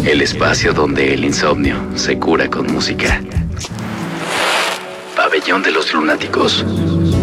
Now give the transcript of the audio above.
El espacio donde el insomnio se cura con música. Pabellón de los Lunáticos.